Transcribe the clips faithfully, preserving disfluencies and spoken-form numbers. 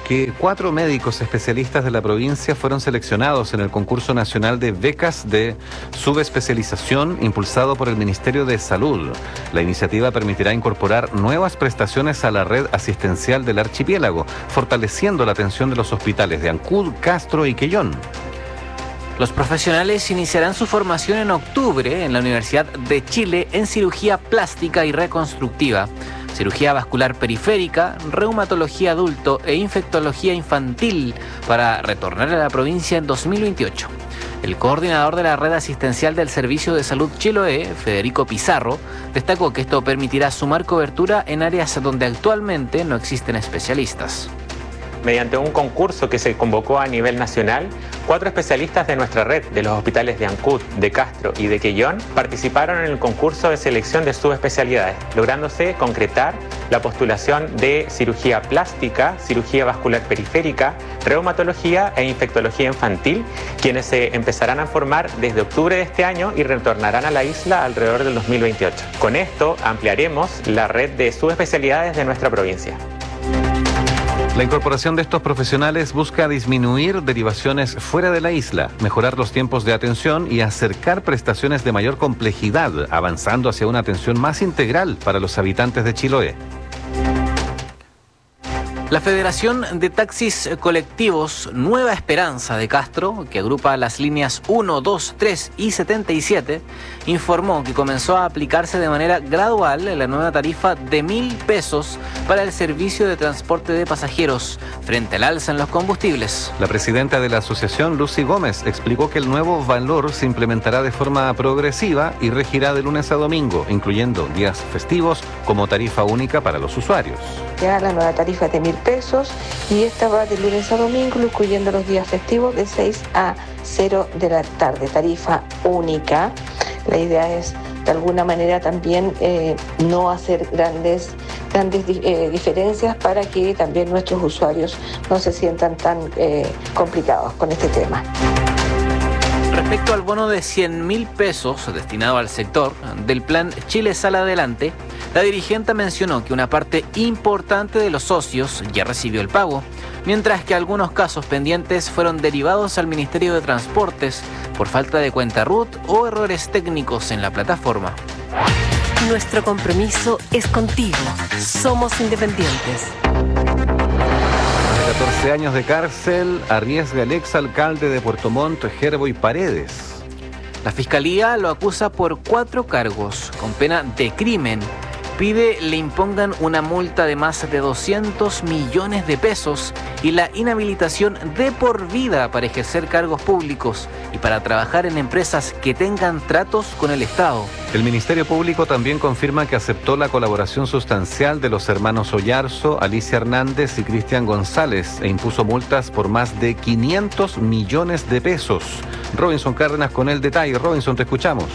que cuatro médicos especialistas de la provincia fueron seleccionados en el concurso nacional de becas de subespecialización impulsado por el Ministerio de Salud. La iniciativa permitirá incorporar nuevas prestaciones a la red asistencial del archipiélago, fortaleciendo la atención de los hospitales de Ancud, Castro y Quellón. Los profesionales iniciarán su formación en octubre en la Universidad de Chile en cirugía plástica y reconstructiva, cirugía vascular periférica, reumatología adulto e infectología infantil para retornar a la provincia en dos mil veintiocho. El coordinador de la red asistencial del Servicio de Salud Chiloé, Federico Pizarro, destacó que esto permitirá sumar cobertura en áreas donde actualmente no existen especialistas. Mediante un concurso que se convocó a nivel nacional, cuatro especialistas de nuestra red de los hospitales de Ancud, de Castro y de Quellón participaron en el concurso de selección de subespecialidades, lográndose concretar la postulación de cirugía plástica, cirugía vascular periférica, reumatología e infectología infantil, quienes se empezarán a formar desde octubre de este año y retornarán a la isla alrededor del dos mil veintiocho. Con esto ampliaremos la red de subespecialidades de nuestra provincia. La incorporación de estos profesionales busca disminuir derivaciones fuera de la isla, mejorar los tiempos de atención y acercar prestaciones de mayor complejidad, avanzando hacia una atención más integral para los habitantes de Chiloé. La Federación de Taxis Colectivos Nueva Esperanza de Castro, que agrupa las líneas uno, dos, tres y setenta y siete, informó que comenzó a aplicarse de manera gradual la nueva tarifa de mil pesos para el servicio de transporte de pasajeros, frente al alza en los combustibles. La presidenta de la asociación, Lucy Gómez, explicó que el nuevo valor se implementará de forma progresiva y regirá de lunes a domingo, incluyendo días festivos como tarifa única para los usuarios. Ya la nueva tarifa de mil pesos y esta va de lunes a domingo, incluyendo los días festivos de seis a cero de la tarde, tarifa única. La idea es de alguna manera también eh, no hacer grandes, grandes eh, diferencias para que también nuestros usuarios no se sientan tan eh, complicados con este tema. Respecto al bono de cien mil pesos destinado al sector del plan Chile Sale Adelante, la dirigente mencionó que una parte importante de los socios ya recibió el pago, mientras que algunos casos pendientes fueron derivados al Ministerio de Transportes por falta de cuenta R U T o errores técnicos en la plataforma. Nuestro compromiso es contigo. Somos independientes. catorce años de cárcel arriesga el exalcalde de Puerto Montt, Gerboy Paredes. La Fiscalía lo acusa por cuatro cargos con pena de crimen. Pide le impongan una multa de más de doscientos millones de pesos y la inhabilitación de por vida para ejercer cargos públicos y para trabajar en empresas que tengan tratos con el Estado. El Ministerio Público también confirma que aceptó la colaboración sustancial de los hermanos Ollarzo, Alicia Hernández y Cristian González e impuso multas por más de quinientos millones de pesos. Robinson Cárdenas con el detalle. Robinson, te escuchamos.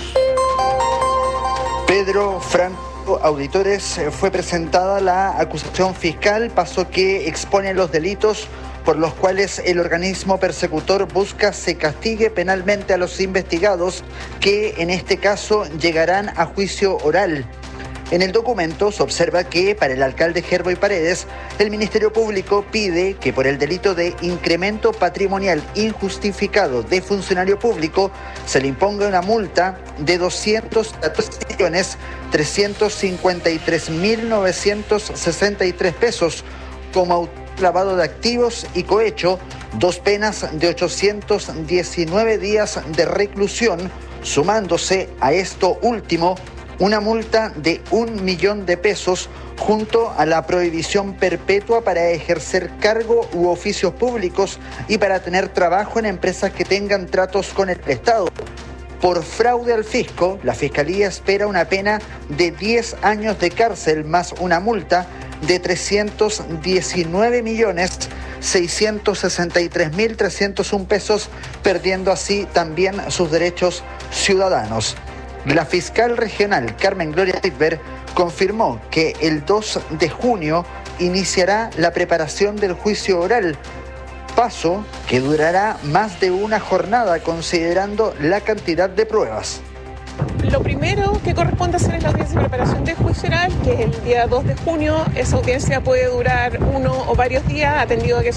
Pedro Franco Auditores fue presentada la acusación fiscal, paso que expone los delitos por los cuales el organismo persecutor busca se castigue penalmente a los investigados, que en este caso llegarán a juicio oral. En el documento se observa que para el alcalde Gerboy Paredes, el Ministerio Público pide que por el delito de incremento patrimonial injustificado de funcionario público se le imponga una multa de doscientos millones trescientos cincuenta y tres mil novecientos sesenta y tres pesos como lavado de activos y cohecho, dos penas de ochocientos diecinueve días de reclusión, sumándose a esto último una multa de un millón de pesos junto a la prohibición perpetua para ejercer cargo u oficios públicos y para tener trabajo en empresas que tengan tratos con el Estado. Por fraude al fisco, la Fiscalía espera una pena de diez años de cárcel más una multa de trescientos diecinueve millones seiscientos sesenta y tres mil trescientos uno pesos, perdiendo así también sus derechos ciudadanos. La fiscal regional Carmen Gloria Rivera confirmó que el dos de junio iniciará la preparación del juicio oral, paso que durará más de una jornada considerando la cantidad de pruebas. Lo primero que corresponde hacer es la audiencia de preparación de juicio oral, que es el día dos de junio. Esa audiencia puede durar uno o varios días, atendido a que